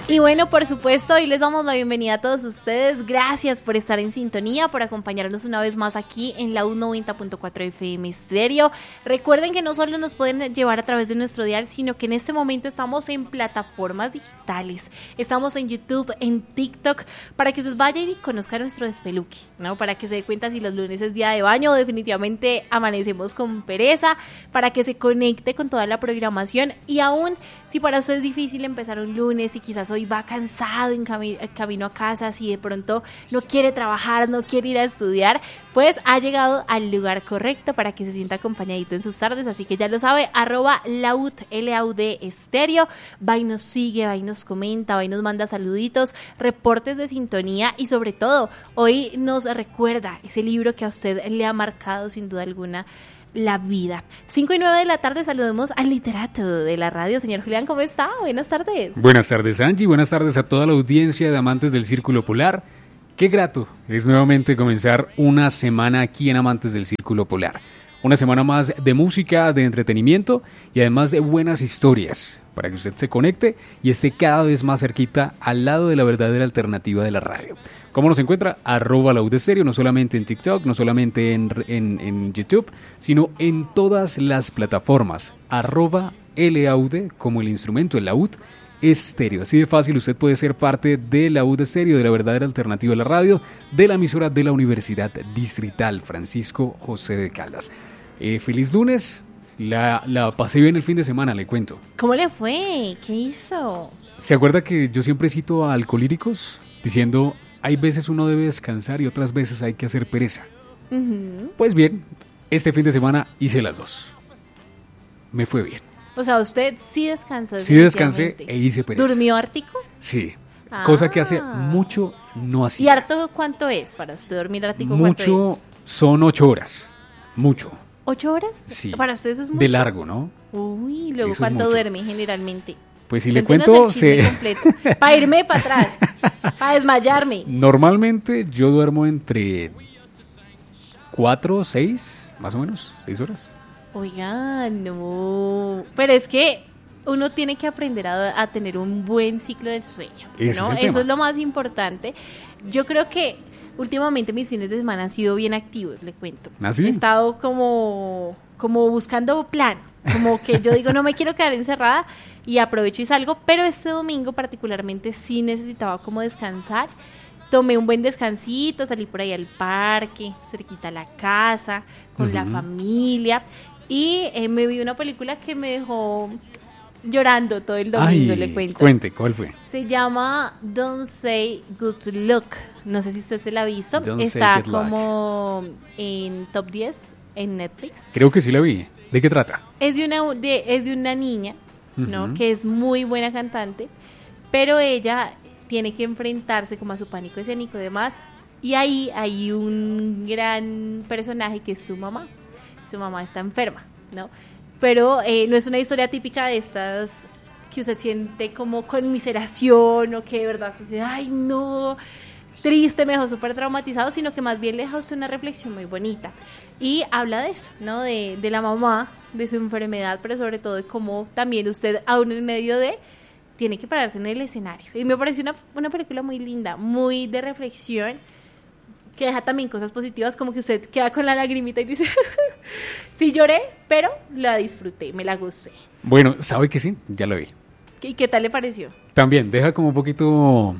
Y bueno, por supuesto, hoy les damos la bienvenida a todos ustedes. Gracias por estar en sintonía, por acompañarnos una vez más aquí en la U90.4 FM Stereo. Recuerden que no solo nos pueden llevar a través de nuestro dial, sino que en este momento estamos en plataformas digitales. Estamos en YouTube, en TikTok, para que usted vaya y conozca nuestro despeluque, ¿no? Para que se dé cuenta si los lunes es día de baño o definitivamente amanecemos con pereza, para que se conecte con toda la programación. Y aún si para usted es difícil empezar un lunes y quizás hoy va cansado en camino a casa, si de pronto no quiere trabajar, no quiere ir a estudiar, pues ha llegado al lugar correcto para que se sienta acompañadito en sus tardes. Así que ya lo sabe, @laud, LAUD Estéreo, va y nos sigue, va y nos comenta, va y nos manda saluditos, reportes de sintonía y sobre todo hoy nos recuerda ese libro que a usted le ha marcado sin duda alguna la vida. 5:09 de la tarde, saludemos al literato de la radio. Señor Julián, ¿cómo está? Buenas tardes. Buenas tardes, Angie. Buenas tardes a toda la audiencia de Amantes del Círculo Polar. Qué grato es nuevamente comenzar una semana aquí en Amantes del Círculo Polar. Una semana más de música, de entretenimiento y además de buenas historias para que usted se conecte y esté cada vez más cerquita al lado de la verdadera alternativa de la radio. ¿Cómo nos encuentra? @laud Estéreo, no solamente en TikTok, no solamente en YouTube, sino en todas las plataformas. @laud, como el instrumento, el laúd Estéreo. Así de fácil usted puede ser parte de laúd Estéreo, de la verdadera alternativa de la radio, de la emisora de la Universidad Distrital Francisco José de Caldas. Feliz lunes, la pasé bien el fin de semana, le cuento. ¿Cómo le fue? ¿Qué hizo? ¿Se acuerda que yo siempre cito a Alcolíricos diciendo: hay veces uno debe descansar y otras veces hay que hacer pereza? Uh-huh. Pues bien, este fin de semana hice las dos. Me fue bien. O sea, usted sí descansó. Sí descansé e hice pereza. ¿Durmió hartico? Sí, cosa que hace mucho no hacía. ¿Y harto cuánto es para usted dormir hartico? Mucho, son 8 horas, mucho. ¿8 horas? Sí. ¿Para usted eso es mucho? De largo, ¿no? Uy, luego ¿cuánto duerme generalmente? Pues si le cuento, para irme para atrás, para desmayarme. Normalmente yo duermo entre 4, 6, más o menos, 6 horas. Oiga, no. Pero es que uno tiene que aprender a tener un buen ciclo del sueño, ¿no? Eso es lo más importante. Yo creo que últimamente mis fines de semana han sido bien activos, le cuento. ¿Ah, sí? He estado como buscando plan, como que yo digo no me quiero quedar encerrada y aprovecho y salgo, pero este domingo particularmente sí necesitaba como descansar. Tomé un buen descansito, salí por ahí al parque, cerquita a la casa, con la familia y me vi una película que me dejó llorando todo el domingo. Le cuento. Cuente, ¿cuál fue? Se llama Don't Say Good Luck. No sé si usted se la ha visto. Está como en top 10 en Netflix. Creo que sí la vi. ¿De qué trata? Es de una niña, ¿no? Que es muy buena cantante, pero ella tiene que enfrentarse como a su pánico escénico y demás. Y ahí hay un gran personaje que es su mamá. Su mamá está enferma, ¿no? Pero no es una historia típica de estas que usted siente como conmiseración o que de verdad se dice, ay no, triste, me dejó súper traumatizado, sino que más bien le deja a usted una reflexión muy bonita. Y habla de eso, ¿no? De la mamá, de su enfermedad, pero sobre todo de cómo también usted, aún en medio de, tiene que pararse en el escenario. Y me pareció una película muy linda, muy de reflexión, que deja también cosas positivas, como que usted queda con la lagrimita y dice, sí lloré, pero la disfruté, me la gocé. Bueno, ¿sabe que sí? Ya la vi. ¿Y qué tal le pareció? También, deja como un poquito,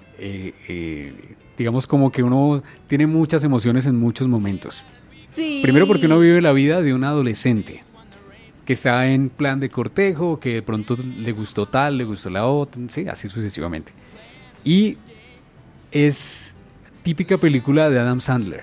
digamos como que uno tiene muchas emociones en muchos momentos. Sí. Primero porque uno vive la vida de un adolescente que está en plan de cortejo, que de pronto le gustó tal, le gustó la otra, sí, así sucesivamente. Y es típica película de Adam Sandler.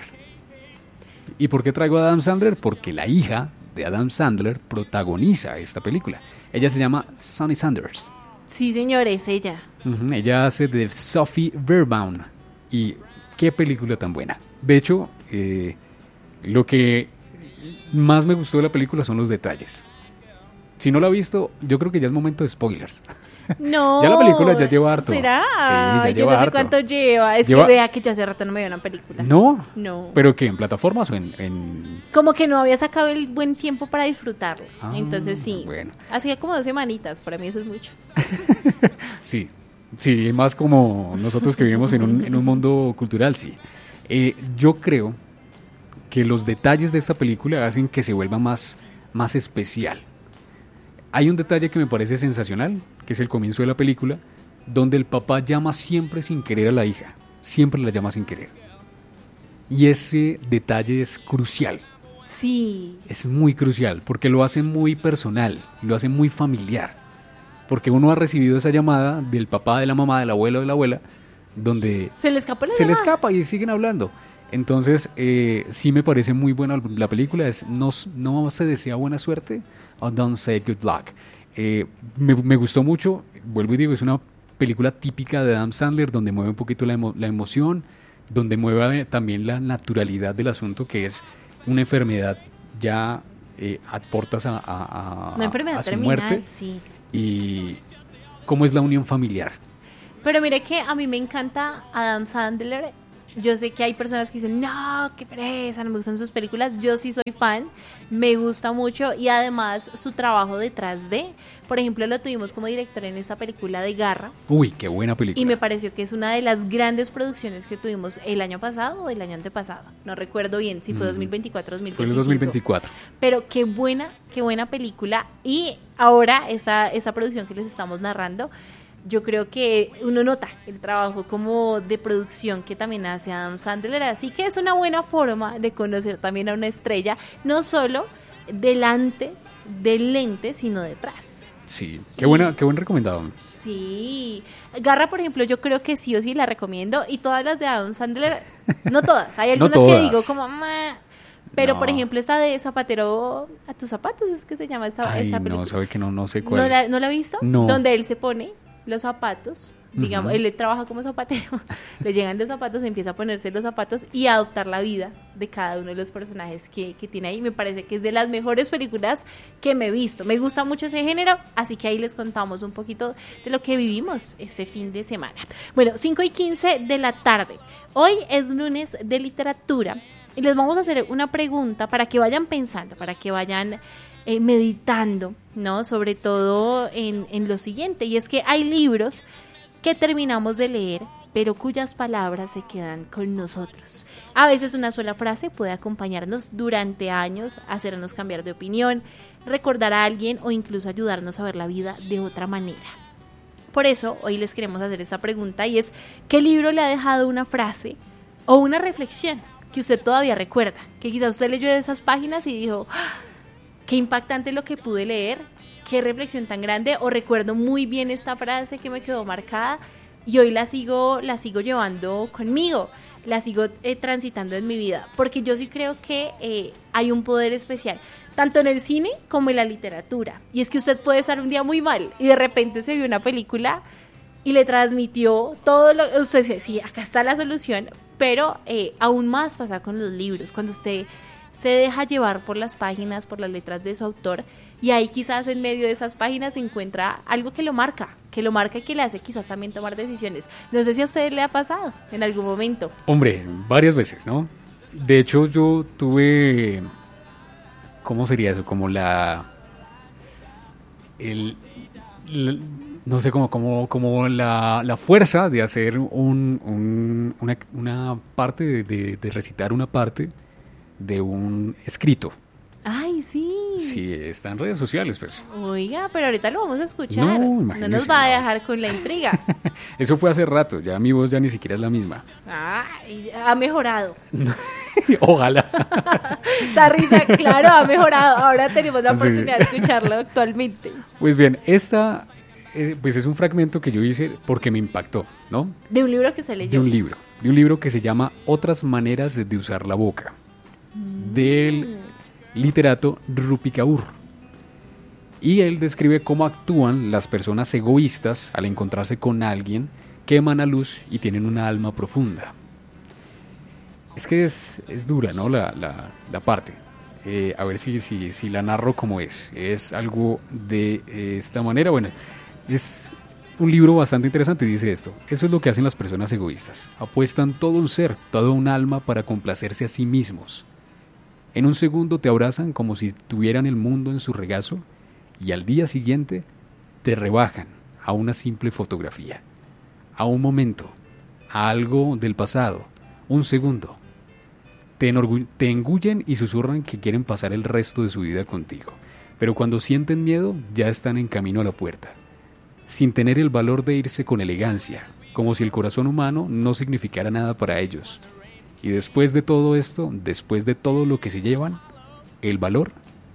¿Y por qué traigo a Adam Sandler? Porque la hija de Adam Sandler protagoniza esta película. Ella se llama Sonny Sanders. Sí, señor, es ella. Ella hace de Sophie Verbaum. Y qué película tan buena. De hecho, lo que más me gustó de la película son los detalles. Si no la ha visto, yo creo que ya es momento de spoilers. No. Ya la película ya lleva harto. ¿Será? Sí, ya yo lleva no sé harto. Cuánto lleva. Es que vea que yo hace rato no me veo una película. ¿No? No. ¿Pero qué? ¿En plataformas o en...? Como que no había sacado el buen tiempo para disfrutarlo. Entonces sí. Bueno. Hacía como 2 semanitas. Para mí eso es mucho. Sí. Sí, más como nosotros que vivimos en un mundo cultural, sí. Yo creo que los detalles de esta película hacen que se vuelva más especial. Hay un detalle que me parece sensacional, que es el comienzo de la película, donde el papá llama siempre sin querer a la hija, siempre la llama sin querer. Y ese detalle es crucial. Sí. Es muy crucial, porque lo hace muy personal, lo hace muy familiar. Porque uno ha recibido esa llamada del papá, de la mamá, del abuelo, de la abuela, donde Se le escapó la se le llamada. escapa y siguen hablando. Entonces, sí me parece muy buena la película. No se desea buena suerte o don't say good luck. Me gustó mucho, vuelvo y digo, es una película típica de Adam Sandler, donde mueve un poquito la emoción, donde mueve también la naturalidad del asunto, que es una enfermedad ya a portas Una enfermedad a su terminal, muerte, sí. y cómo es la unión familiar. Pero mire que a mí me encanta Adam Sandler. Yo sé que hay personas que dicen, no, qué pereza, no me gustan sus películas. Yo sí soy fan, me gusta mucho, y además su trabajo detrás de, por ejemplo, lo tuvimos como director en esta película de Garra. Uy, qué buena película. Y me pareció que es una de las grandes producciones que tuvimos el año pasado o el año antepasado. No recuerdo bien si fue 2024 o 2025. Fue en el 2024. Pero qué buena película. Y ahora esa producción que les estamos narrando, yo creo que uno nota el trabajo como de producción que también hace Adam Sandler, así que es una buena forma de conocer también a una estrella, no solo delante del lente, sino detrás. Sí, qué buen recomendado. Sí, Garra, por ejemplo, yo creo que sí o sí la recomiendo, y todas las de Adam Sandler, no todas, hay algunas No que todas. digo como, "Meh", pero No. por ejemplo esta de Zapatero a tus zapatos, es que se llama esta película. No, sabe que no sé cuál. ¿No la ha visto? No. Donde él se pone los zapatos, digamos, él trabaja como zapatero, le llegan los zapatos, empieza a ponerse los zapatos y a adoptar la vida de cada uno de los personajes que tiene ahí. Me parece que es de las mejores películas que me he visto. Me gusta mucho ese género, así que ahí les contamos un poquito de lo que vivimos este fin de semana. Bueno, 5:15 de la tarde. Hoy es lunes de literatura y les vamos a hacer una pregunta para que vayan pensando, para que vayan meditando, ¿no? Sobre todo en lo siguiente, y es que hay libros que terminamos de leer, pero cuyas palabras se quedan con nosotros. A veces una sola frase puede acompañarnos durante años, hacernos cambiar de opinión, recordar a alguien o incluso ayudarnos a ver la vida de otra manera. Por eso hoy les queremos hacer esa pregunta, y es: ¿qué libro le ha dejado una frase o una reflexión que usted todavía recuerda? Que quizás usted leyó de esas páginas y dijo, ¡ah! Qué impactante lo que pude leer, qué reflexión tan grande, o recuerdo muy bien esta frase que me quedó marcada y hoy la sigo llevando conmigo, la sigo transitando en mi vida, porque yo sí creo que hay un poder especial, tanto en el cine como en la literatura, y es que usted puede estar un día muy mal y de repente se vio una película y le transmitió todo lo que usted dice, sí, acá está la solución, pero aún más pasa con los libros, cuando usted se deja llevar por las páginas, por las letras de su autor, y ahí quizás en medio de esas páginas se encuentra algo que lo marca y que le hace quizás también tomar decisiones. No sé si a usted le ha pasado en algún momento. Hombre, varias veces, ¿no? De hecho, yo tuve, ¿cómo sería eso? Como no sé, como la fuerza de hacer una parte, de recitar una parte de un escrito. Ay, sí. Sí, está en redes sociales, pues. Oiga, pero ahorita lo vamos a escuchar. No, No imagínese, nos va a no. dejar con la intriga. Eso fue hace rato, ya mi voz ya ni siquiera es la misma. Ay, ha mejorado. Ojalá. Esa risa, claro, ha mejorado. Ahora tenemos la Sí. oportunidad de escucharlo actualmente. Pues bien, esta pues es un fragmento que yo hice porque me impactó, ¿no? De un libro que se leyó. De un libro que se llama Otras maneras de usar la boca, del literato Rupi Kaur. Y él describe cómo actúan las personas egoístas al encontrarse con alguien que emana luz y tienen una alma profunda. Es que es dura, ¿no? La parte. A ver si la narro como es. Es algo de esta manera. Bueno, es un libro bastante interesante. Dice esto: eso es lo que hacen las personas egoístas. Apuestan todo un ser, toda un alma para complacerse a sí mismos. En un segundo te abrazan como si tuvieran el mundo en su regazo, y al día siguiente te rebajan a una simple fotografía. a un momento, a algo del pasado, un segundo, te engullen y susurran que quieren pasar el resto de su vida contigo. Pero cuando sienten miedo, ya están en camino a la puerta, sin tener el valor de irse con elegancia, como si el corazón humano no significara nada para ellos. Y después de todo esto, después de todo lo que se llevan, el valor.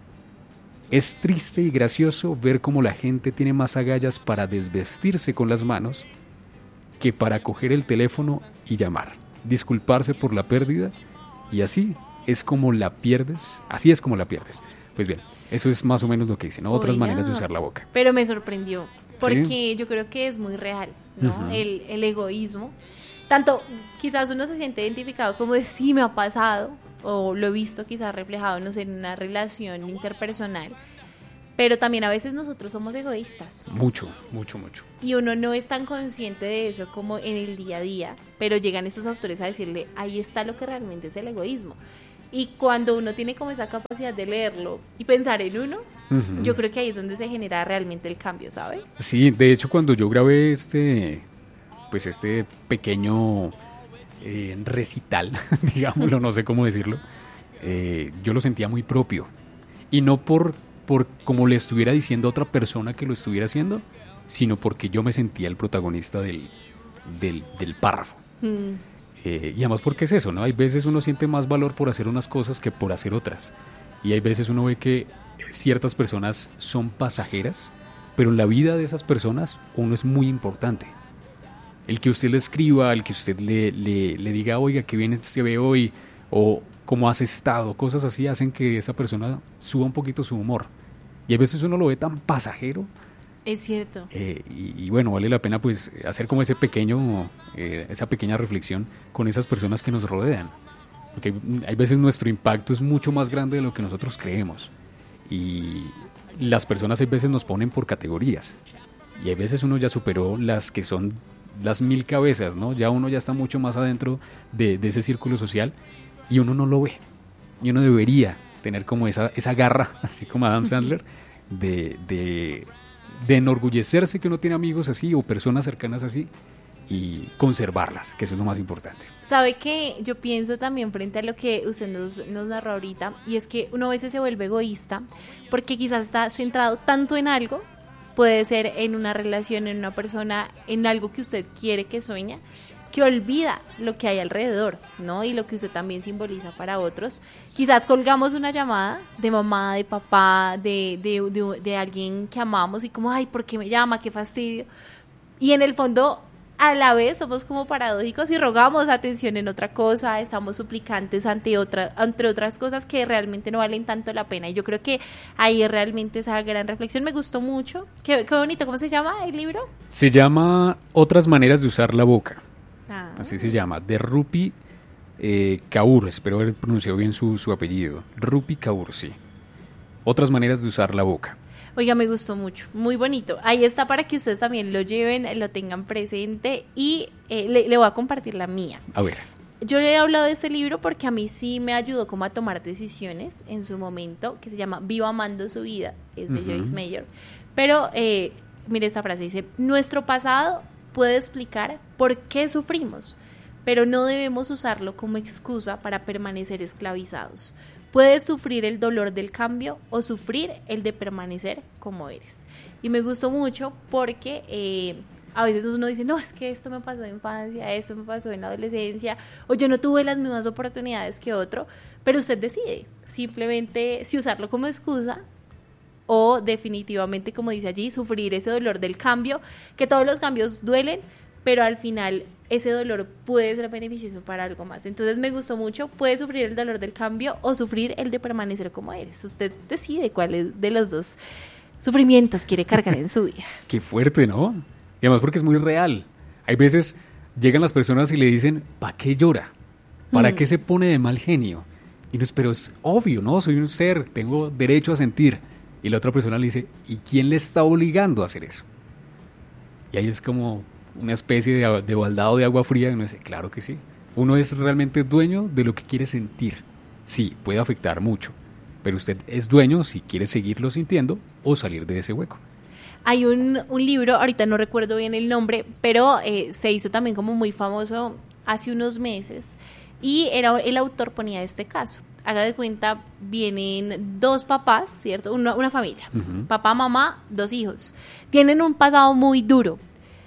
Es triste y gracioso ver cómo la gente tiene más agallas para desvestirse con las manos que para coger el teléfono y llamar, disculparse por la pérdida, y así es como la pierdes, Pues bien, eso es más o menos lo que dicen, ¿no? Otras maneras de usar la boca. Pero me sorprendió, porque ¿Sí? yo creo que es muy real, ¿no? Uh-huh. El egoísmo. Tanto, quizás uno se siente identificado como de sí me ha pasado, o lo he visto quizás reflejado, no sé, en una relación interpersonal, pero también a veces nosotros somos egoístas. Mucho. Y uno no es tan consciente de eso como en el día a día, pero llegan estos autores a decirle, ahí está lo que realmente es el egoísmo. Y cuando uno tiene como esa capacidad de leerlo y pensar en uno, Uh-huh. yo creo que ahí es donde se genera realmente el cambio, ¿sabes? Sí, de hecho cuando yo grabé este pequeño recital, digámoslo, no sé cómo decirlo, yo lo sentía muy propio. Y no por como le estuviera diciendo a otra persona que lo estuviera haciendo, sino porque yo me sentía el protagonista del párrafo. Y además porque es eso, ¿no? Hay veces uno siente más valor por hacer unas cosas que por hacer otras. Y hay veces uno ve que ciertas personas son pasajeras, pero en la vida de esas personas uno es muy importante. El que usted le escriba, el que usted le diga, oiga, qué bien se ve hoy, o cómo has estado, cosas así hacen que esa persona suba un poquito su humor. Y a veces uno lo ve tan pasajero. Es cierto. Y bueno, vale la pena pues hacer como esa pequeña reflexión con esas personas que nos rodean. Porque hay veces nuestro impacto es mucho más grande de lo que nosotros creemos. Y las personas hay veces nos ponen por categorías. Y hay veces uno ya superó las que son las 1000 cabezas, ¿no? Ya uno ya está mucho más adentro de ese círculo social y uno no lo ve. Y uno debería tener como esa garra, así como Adam Sandler, de enorgullecerse que uno tiene amigos así o personas cercanas así y conservarlas, que eso es lo más importante. ¿Sabe qué? Yo pienso también frente a lo que usted nos narró ahorita, y es que uno a veces se vuelve egoísta porque quizás está centrado tanto en algo, puede ser en una relación, en una persona, en algo que usted quiere, que sueña, que olvida lo que hay alrededor, ¿no? Y lo que usted también simboliza para otros. Quizás colgamos una llamada de mamá, de papá, de alguien que amamos y como, ay, ¿por qué me llama? Qué fastidio. Y en el fondo, a la vez somos como paradójicos y rogamos atención en otra cosa, estamos suplicantes entre otras cosas que realmente no valen tanto la pena. Y yo creo que ahí realmente esa gran reflexión me gustó mucho. Qué bonito. ¿Cómo se llama el libro? Se llama Otras maneras de usar la boca. Así se llama, de Rupi Kaur, espero haber pronunciado bien su apellido. Rupi Kaur, sí. Otras maneras de usar la boca. Oiga, me gustó mucho, muy bonito. Ahí está para que ustedes también lo lleven, lo tengan presente y le voy a compartir la mía. A ver. Yo le he hablado de este libro porque a mí sí me ayudó como a tomar decisiones en su momento, que se llama Viva Amando su Vida, es de Joyce Meyer. Pero, mire esta frase, dice, nuestro pasado puede explicar por qué sufrimos, pero no debemos usarlo como excusa para permanecer esclavizados. Puedes sufrir el dolor del cambio o sufrir el de permanecer como eres. Y me gustó mucho porque a veces uno dice, no, es que esto me pasó en infancia, esto me pasó en la adolescencia, o yo no tuve las mismas oportunidades que otro, pero usted decide simplemente si usarlo como excusa o definitivamente, como dice allí, sufrir ese dolor del cambio, que todos los cambios duelen, pero al final ese dolor puede ser beneficioso para algo más. Entonces me gustó mucho, puede sufrir el dolor del cambio o sufrir el de permanecer como eres. Usted decide cuál de los dos sufrimientos quiere cargar en su vida. Qué fuerte, ¿no? Y además porque es muy real. Hay veces llegan las personas y le dicen, ¿para qué llora? ¿Para qué se pone de mal genio? Y no, pero es obvio, ¿no? Soy un ser, tengo derecho a sentir. Y la otra persona le dice, ¿y quién le está obligando a hacer eso? Y ahí es como una especie de baldado de agua fría. Y uno dice, claro que sí. Uno es realmente dueño de lo que quiere sentir. Sí, puede afectar mucho, pero usted es dueño si quiere seguirlo sintiendo o salir de ese hueco. Hay un libro, ahorita no recuerdo bien el nombre, pero se hizo también como muy famoso hace unos meses y el autor ponía este caso. Haga de cuenta, vienen dos papás, ¿cierto? Una familia, papá, mamá, dos hijos. Tienen un pasado muy duro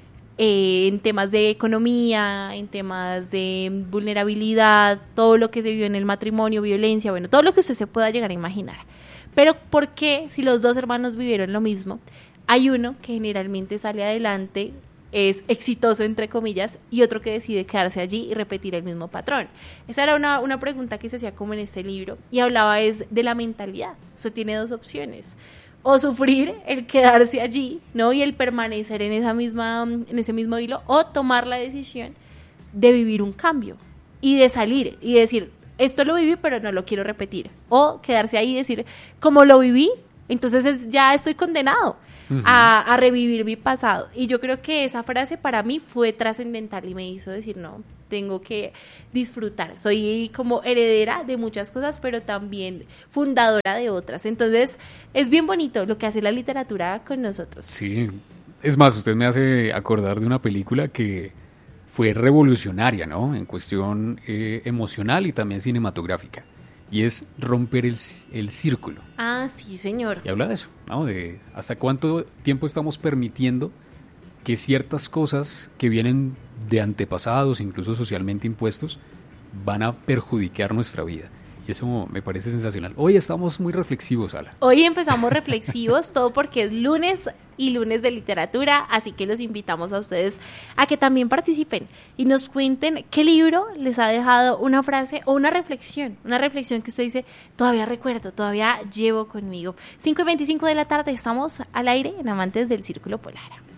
en temas de economía, en temas de vulnerabilidad, todo lo que se vivió en el matrimonio, violencia, bueno, todo lo que usted se pueda llegar a imaginar. Pero ¿por qué si los dos hermanos vivieron lo mismo? Hay uno que generalmente sale adelante, es exitoso entre comillas, y otro que decide quedarse allí y repetir el mismo patrón. Esa era una pregunta que se hacía como en este libro y hablaba es de la mentalidad. Usted tiene dos opciones: o sufrir el quedarse allí, ¿no? Y el permanecer en ese mismo hilo, o tomar la decisión de vivir un cambio y de salir y decir, esto lo viví pero no lo quiero repetir, o quedarse ahí y decir, como lo viví, entonces ya estoy condenado a revivir mi pasado. Y yo creo que esa frase para mí fue trascendental y me hizo decir, no, tengo que disfrutar. Soy como heredera de muchas cosas, pero también fundadora de otras. Entonces, es bien bonito lo que hace la literatura con nosotros. Sí, es más, usted me hace acordar de una película que fue revolucionaria, ¿no? En cuestión emocional y también cinematográfica. Y es Romper el Círculo. Ah, sí, señor. Y habla de eso, ¿no? De hasta cuánto tiempo estamos permitiendo que ciertas cosas que vienen de antepasados, incluso socialmente impuestos, van a perjudicar nuestra vida. Y eso me parece sensacional. Hoy estamos muy reflexivos, Ala. Hoy empezamos reflexivos, todo porque es lunes y lunes de literatura, así que los invitamos a ustedes a que también participen y nos cuenten qué libro les ha dejado una frase o una reflexión que usted dice, todavía recuerdo, todavía llevo conmigo. 5:25 de la tarde, estamos al aire en Amantes del Círculo Polar.